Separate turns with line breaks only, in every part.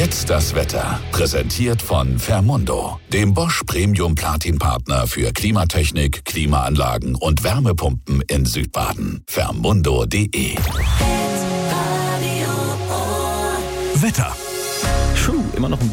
Jetzt das Wetter. Präsentiert von Fermundo, dem Bosch Premium Platin Partner für Klimatechnik, Klimaanlagen und Wärmepumpen in Südbaden. Fermundo.de.
Wetter.
Immer noch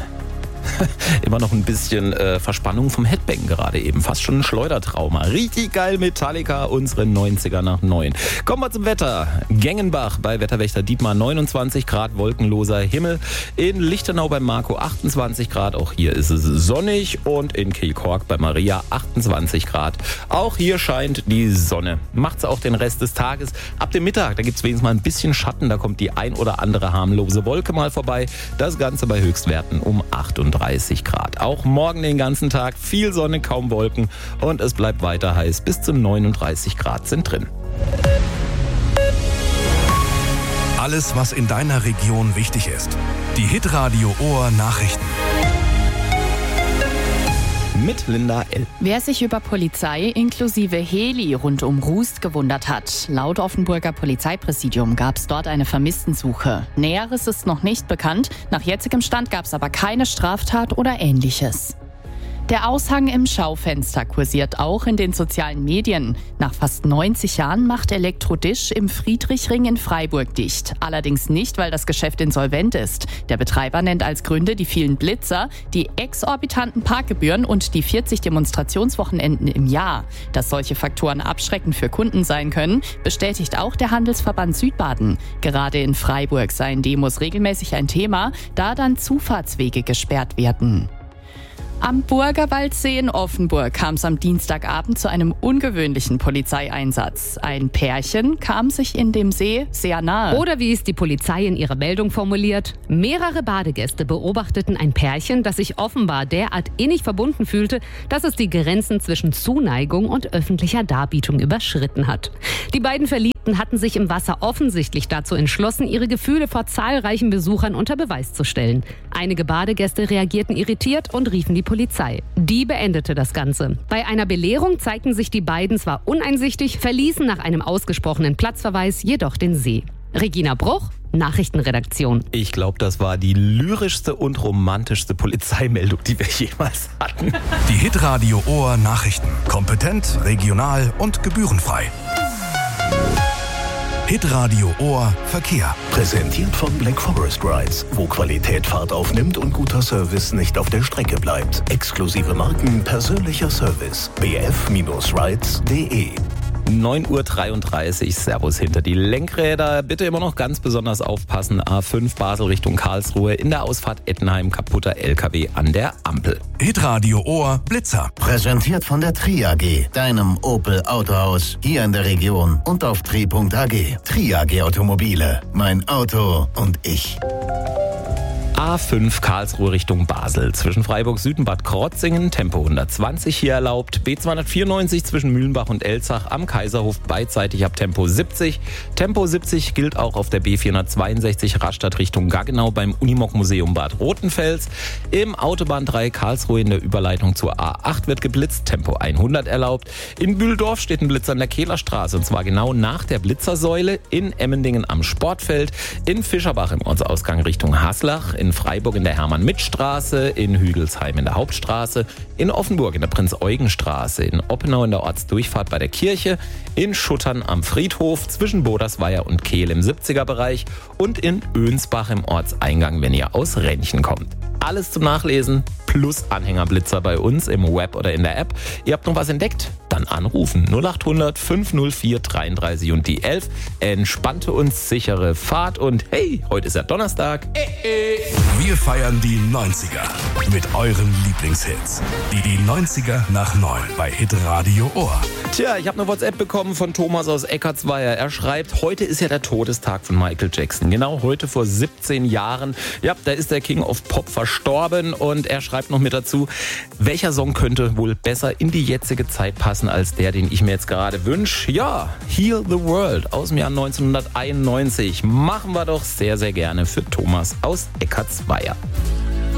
ein bisschen Verspannung vom Headbang gerade eben. Fast schon ein Schleudertrauma. Richtig geil, Metallica, unsere 90er nach 9. Kommen wir zum Wetter. Gengenbach bei Wetterwächter Dietmar 29 Grad, wolkenloser Himmel. In Lichtenau bei Marco 28 Grad, auch hier ist es sonnig. Und in Kilchork bei Maria 28 Grad. Auch hier scheint die Sonne. Macht's auch den Rest des Tages. Ab dem Mittag, da gibt's wenigstens mal ein bisschen Schatten. Da kommt die ein oder andere harmlose Wolke mal vorbei. Das Ganze bei Höchstwerten um 38 Grad. Auch morgen den ganzen Tag viel Sonne, kaum Wolken und es bleibt weiter heiß. Bis zu 39 Grad sind drin.
Alles, was in deiner Region wichtig ist. Die Hitradio Ohr Nachrichten.
Mit Linda L.
Wer sich über Polizei inklusive Heli rund um Rust gewundert hat. Laut Offenburger Polizeipräsidium gab es dort eine Vermisstensuche. Näheres ist noch nicht bekannt. Nach jetzigem Stand gab es aber keine Straftat oder Ähnliches. Der Aushang im Schaufenster kursiert auch in den sozialen Medien. Nach fast 90 Jahren macht Elektrodisch im Friedrichring in Freiburg dicht. Allerdings nicht, weil das Geschäft insolvent ist. Der Betreiber nennt als Gründe die vielen Blitzer, die exorbitanten Parkgebühren und die 40 Demonstrationswochenenden im Jahr. Dass solche Faktoren abschreckend für Kunden sein können, bestätigt auch der Handelsverband Südbaden. Gerade in Freiburg seien Demos regelmäßig ein Thema, da dann Zufahrtswege gesperrt werden. Am Burgerwaldsee in Offenburg kam es am Dienstagabend zu einem ungewöhnlichen Polizeieinsatz. Ein Pärchen kam sich in dem See sehr nahe.
Oder wie es die Polizei in ihrer Meldung formuliert, mehrere Badegäste beobachteten ein Pärchen, das sich offenbar derart innig verbunden fühlte, dass es die Grenzen zwischen Zuneigung und öffentlicher Darbietung überschritten hat. Die beiden Verliebten hatten sich im Wasser offensichtlich dazu entschlossen, ihre Gefühle vor zahlreichen Besuchern unter Beweis zu stellen. Einige Badegäste reagierten irritiert und riefen die Polizei. Die beendete das Ganze. Bei einer Belehrung zeigten sich die beiden zwar uneinsichtig, verließen nach einem ausgesprochenen Platzverweis jedoch den See. Regina Bruch, Nachrichtenredaktion.
Ich glaube, das war die lyrischste und romantischste Polizeimeldung, die wir jemals hatten.
Die Hitradio Ohr Nachrichten. Kompetent, regional und gebührenfrei. Hitradio Ohr Verkehr.
Präsentiert von Black Forest Rides, wo Qualität Fahrt aufnimmt und guter Service nicht auf der Strecke bleibt. Exklusive Marken, persönlicher Service. bf-rides.de.
9:33 Uhr, Servus hinter die Lenkräder. Bitte immer noch ganz besonders aufpassen. A5 Basel Richtung Karlsruhe, in der Ausfahrt Ettenheim kaputter LKW an der Ampel.
Hitradio Ohr Blitzer.
Präsentiert von der Tri AG, deinem Opel Autohaus hier in der Region und auf tri.ag. Tri AG Automobile, mein Auto und ich.
A5 Karlsruhe Richtung Basel. Zwischen Freiburg Süd und Bad Krotzingen Tempo 120 hier erlaubt. B294 zwischen Mühlenbach und Elzach am Kaiserhof beidseitig ab Tempo 70. Tempo 70 gilt auch auf der B462 Rastatt Richtung Gaggenau beim Unimog-Museum Bad Rotenfels. Im Autobahn 3 Karlsruhe in der Überleitung zur A8 wird geblitzt. Tempo 100 erlaubt. In Bühldorf steht ein Blitzer an der Kehlerstraße und zwar genau nach der Blitzersäule. In Emmendingen am Sportfeld. In Fischerbach im Ortsausgang Richtung Haslach. In Freiburg in der Hermann-Mitt-Straße, in Hügelsheim in der Hauptstraße, in Offenburg in der Prinz-Eugen-Straße, in Oppenau in der Ortsdurchfahrt bei der Kirche, in Schuttern am Friedhof, zwischen Bodersweier und Kehl im 70er-Bereich und in Önsbach im Ortseingang, wenn ihr aus Renchen kommt. Alles zum Nachlesen plus Anhängerblitzer bei uns im Web oder in der App. Ihr habt noch was entdeckt? Dann anrufen 0800 504 33 und die 11. Entspannte und sichere Fahrt und hey, heute ist ja Donnerstag.
Wir feiern die 90er mit euren Lieblingshits. Die 90er nach 9 bei Hitradio Ohr.
Tja, ich habe eine WhatsApp bekommen von Thomas aus Eckartsweier. Er schreibt, heute ist ja der Todestag von Michael Jackson. Genau heute vor 17 Jahren. Ja, da ist der King of Pop verstorben und er schreibt noch mit dazu, welcher Song könnte wohl besser in die jetzige Zeit passen als der, den ich mir jetzt gerade wünsche. Ja, Heal the World aus dem Jahr 1991. Machen wir doch sehr, sehr gerne für Thomas aus Eckartsweier.